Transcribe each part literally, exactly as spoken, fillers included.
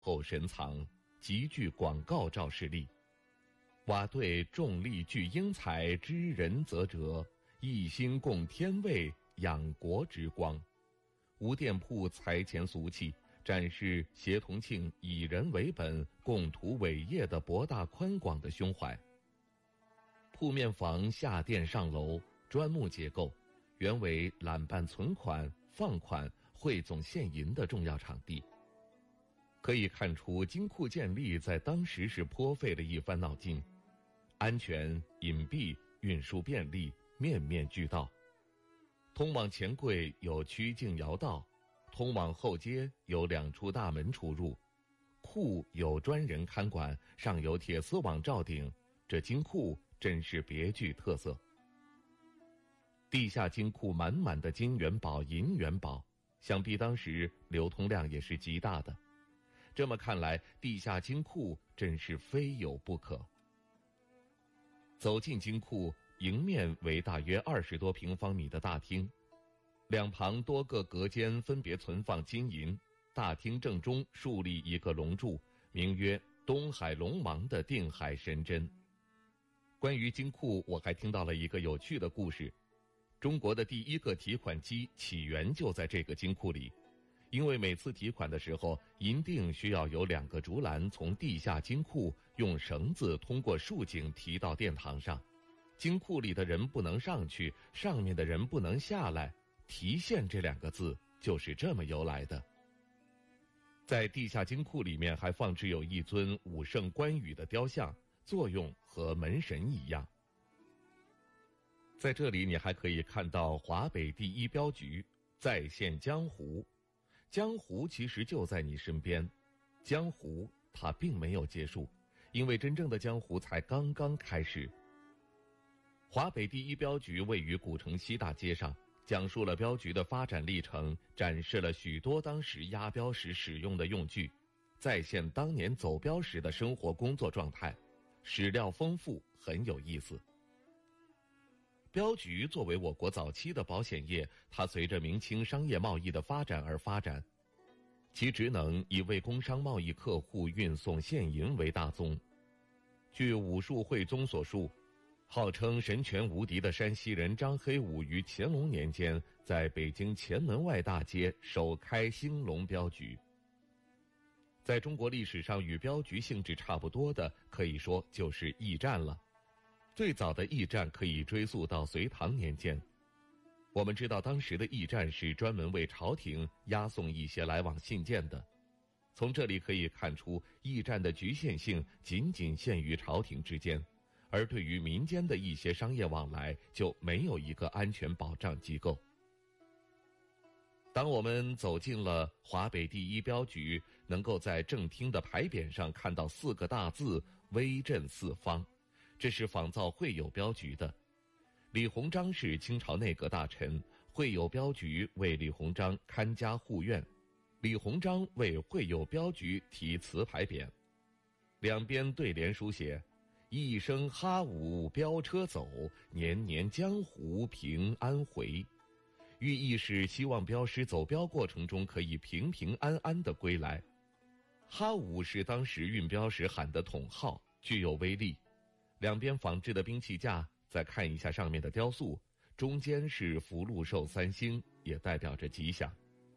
后深藏，极具广告肇事力。瓦对重利聚英才，知人则折，一心供天位，养国之光。无店铺财前俗气，展示协同庆以人为本、共图伟业的博大宽广的胸怀。铺面房下店上楼，砖木结构，原为揽办存款、放款、汇总现银的重要场地。可以看出，金库建立在当时是颇费了一番脑筋，安全、隐蔽、运输便利，面面俱到。通往前柜有曲径窈道，通往后街有两处大门出入，库有专人看管，上有铁丝网罩顶，这金库真是别具特色。地下金库满满的金元宝、银元宝，想必当时流通量也是极大的。这么看来，地下金库真是非有不可。走进金库，迎面为大约二十多平方米的大厅，两旁多个隔间分别存放金银。大厅正中竖立一个龙柱，名曰东海龙王的定海神针。关于金库，我还听到了一个有趣的故事。中国的第一个提款机起源就在这个金库里。因为每次提款的时候，银锭需要有两个竹篮从地下金库用绳子通过竖井提到殿堂上，金库里的人不能上去，上面的人不能下来，提现这两个字就是这么由来的。在地下金库里面还放置有一尊武圣关羽的雕像，作用和门神一样。在这里你还可以看到华北第一镖局再现江湖。江湖其实就在你身边，江湖它并没有结束，因为真正的江湖才刚刚开始。华北第一镖局位于古城西大街上，讲述了镖局的发展历程，展示了许多当时押镖时使用的用具，再现当年走镖时的生活工作状态，史料丰富，很有意思。镖局作为我国早期的保险业，它随着明清商业贸易的发展而发展，其职能以为工商贸易客户运送现银为大宗。据武术汇宗所述，号称神拳无敌的山西人张黑武于乾隆年间在北京前门外大街首开兴隆镖局。在中国历史上与镖局性质差不多的，可以说就是驿站了。最早的驿站可以追溯到隋唐年间。我们知道当时的驿站是专门为朝廷押送一些来往信件的，从这里可以看出驿站的局限性仅仅限于朝廷之间，而对于民间的一些商业往来就没有一个安全保障机构。当我们走进了华北第一镖局，能够在正厅的牌匾上看到四个大字威震四方，这是仿造会友镖局的。李鸿章是清朝内阁大臣，会友镖局为李鸿章看家护院，李鸿章为会友镖局题词牌匾，两边对联书写一声哈武镖车走，年年江湖平安回，寓意是希望镖师走镖过程中可以平平安安地归来。哈武是当时运镖时喊的统号，具有威力。两边仿制的兵器架，再看一下上面的雕塑，中间是福禄寿三星，也代表着吉祥。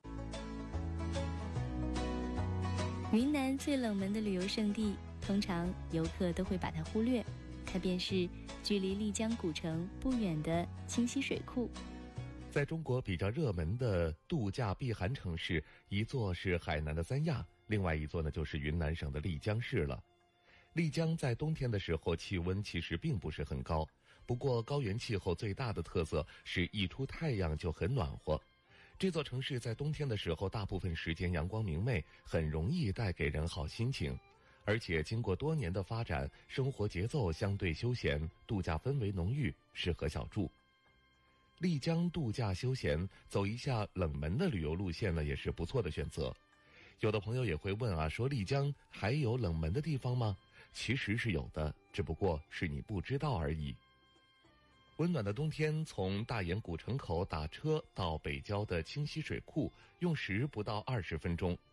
云南最冷门的旅游胜地，通常游客都会把它忽略，它便是距离丽江古城不远的清溪水库。 在中国比较热门的度假避寒城市，一座是海南的三亚，另外一座呢就是云南省的丽江市了。丽江在冬天的时候气温其实并不是很高，不过高原气候最大的特色是一出太阳就很暖和。这座城市在冬天的时候大部分时间阳光明媚，很容易带给人好心情，而且经过多年的发展，生活节奏相对休闲，度假氛围浓郁，适合小住。丽江度假休闲，走一下冷门的旅游路线呢，也是不错的选择。有的朋友也会问啊，说丽江还有冷门的地方吗？其实是有的，只不过是你不知道而已。温暖的冬天，从大研古城口打车到北郊的清溪水库，用时不到二十分钟。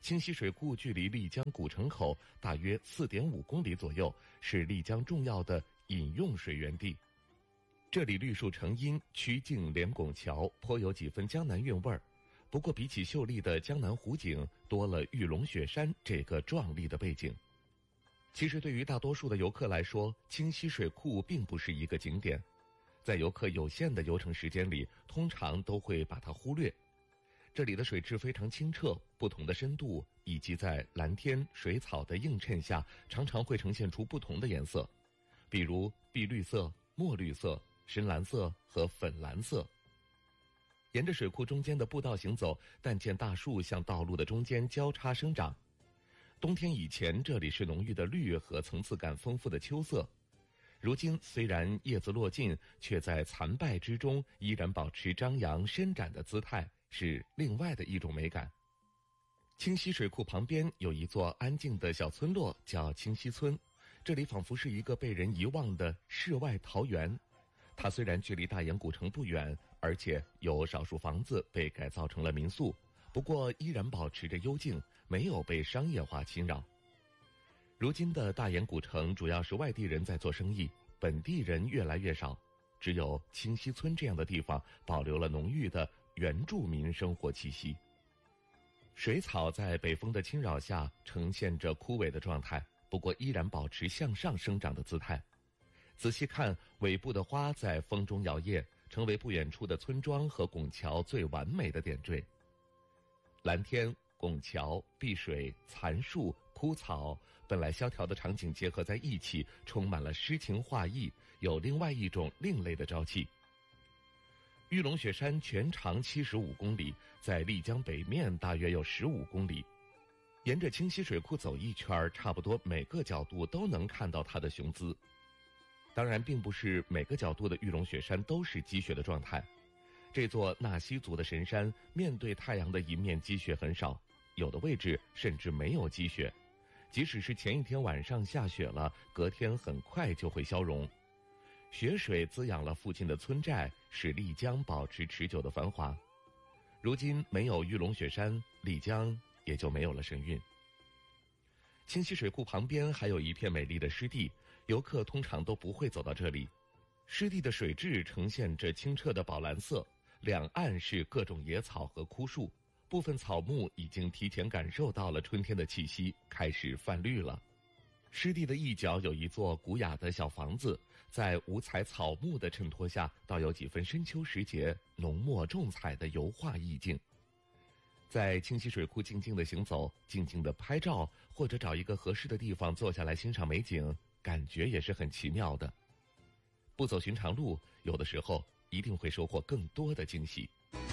清溪水库距离丽江古城口大约 四点五公里左右，是丽江重要的饮用水源地。这里绿树成荫，曲径连拱桥，颇有几分江南韵味儿。不过比起秀丽的江南湖景，多了玉龙雪山这个壮丽的背景。其实对于大多数的游客来说，清溪水库并不是一个景点，在游客有限的游程时间里，通常都会把它忽略。这里的水质非常清澈，不同的深度以及在蓝天水草的映衬下，常常会呈现出不同的颜色，比如碧绿色、墨绿色、深蓝色和粉蓝色。沿着水库中间的步道行走，但见大树向道路的中间交叉生长。冬天以前，这里是浓郁的绿和层次感丰富的秋色。如今虽然叶子落尽，却在残败之中依然保持张扬伸展的姿态，是另外的一种美感。清溪水库旁边有一座安静的小村落，叫清溪村。这里仿佛是一个被人遗忘的世外桃源。它虽然距离大研古城不远，而且有少数房子被改造成了民宿，不过依然保持着幽静，没有被商业化侵扰。如今的大研古城主要是外地人在做生意，本地人越来越少，只有清溪村这样的地方保留了浓郁的原住民生活气息。水草在北风的侵扰下呈现着枯萎的状态，不过依然保持向上生长的姿态。仔细看，尾部的花在风中摇曳，成为不远处的村庄和拱桥最完美的点缀。蓝天、拱桥、碧水、残树、枯草，本来萧条的场景结合在一起，充满了诗情画意，有另外一种另类的朝气。玉龙雪山全长七十五公里，在丽江北面大约有十五公里。沿着清溪水库走一圈，差不多每个角度都能看到它的雄姿。当然，并不是每个角度的玉龙雪山都是积雪的状态。这座纳西族的神山，面对太阳的一面积雪很少，有的位置甚至没有积雪。即使是前一天晚上下雪了，隔天很快就会消融。雪水滋养了附近的村寨，使丽江保持持久的繁华。如今没有玉龙雪山，丽江也就没有了神韵。清溪水库旁边还有一片美丽的湿地，游客通常都不会走到这里。湿地的水质呈现着清澈的宝蓝色，两岸是各种野草和枯树，部分草木已经提前感受到了春天的气息，开始泛绿了。湿地的一角有一座古雅的小房子，在五彩草木的衬托下，倒有几分深秋时节浓墨重彩的油画意境。在清溪水库静静地行走，静静地拍照，或者找一个合适的地方坐下来欣赏美景，感觉也是很奇妙的。不走寻常路，有的时候一定会收获更多的惊喜。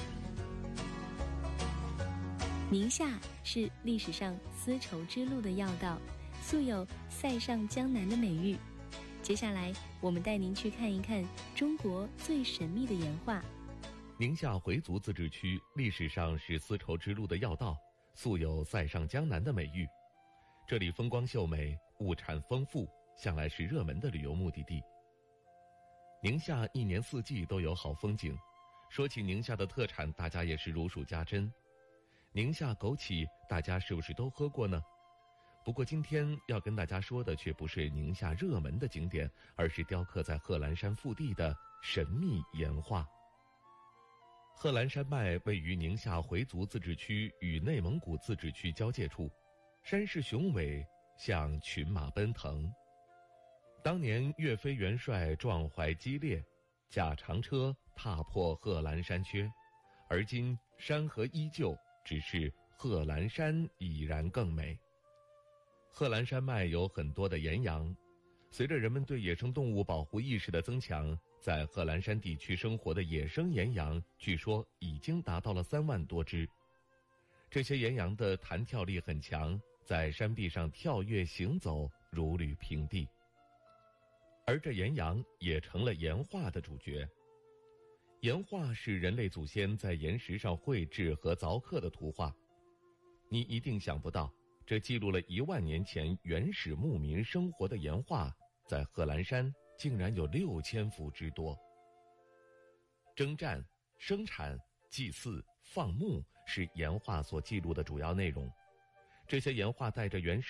宁夏是历史上丝绸之路的要道，素有塞上江南的美誉。接下来我们带您去看一看中国最神秘的岩画。 宁夏回族自治区历史上是丝绸之路的要道，素有塞上江南的美誉。这里风光秀美，物产丰富，向来是热门的旅游目的地。宁夏一年四季都有好风景，说起宁夏的特产，大家也是如数家珍。宁夏枸杞，大家是不是都喝过呢？不过今天要跟大家说的却不是宁夏热门的景点，而是雕刻在贺兰山腹地的神秘岩画。贺兰山脉位于宁夏回族自治区与内蒙古自治区交界处，山势雄伟，像群马奔腾。当年岳飞元帅壮怀激烈，驾长车踏破贺兰山缺，而今山河依旧，只是贺兰山已然更美。贺兰山脉有很多的岩羊，随着人们对野生动物保护意识的增强，在贺兰山地区生活的野生岩羊，据说已经达到了三万多只。这些岩羊的弹跳力很强，在山壁上跳跃行走，如履平地。而这岩羊也成了岩画的主角。岩画是人类祖先在岩石上绘制和凿刻的图画。你一定想不到，这记录了一万年前原始牧民生活的岩画，在贺兰山竟然有六千幅之多。征战、生产、祭祀、放牧是岩画所记录的主要内容。 这些岩画带着原始